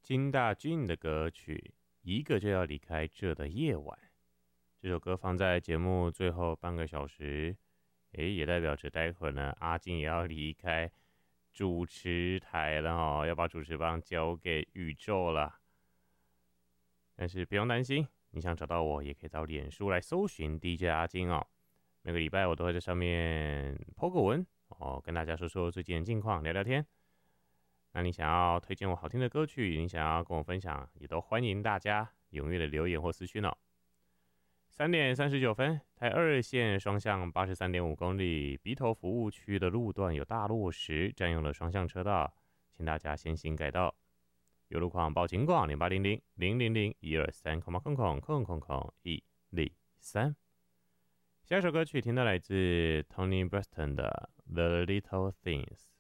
金大俊的歌曲《一个就要离开这的夜晚》，这首歌放在节目最后半个小时，也代表着待会儿呢，阿金也要离开主持台了哦，要把主持棒交给宇宙了。但是不用担心，你想找到我，也可以到脸书来搜寻 DJ 阿金哦。每个礼拜我都会在上面 po 个文哦，跟大家说说最近的近况，聊聊天。那你想要推荐我好听的歌曲，你想要跟我分享，也都欢迎大家踊跃的留言或私讯哦。3点39分，台2线双向83.5公里鼻头服务区的路段有大落石，占用了双向车道，请大家先行改道。有路况报警广0800-000-123-103。下一首歌曲听到来自 Tony Braxton 的《The Little Things》。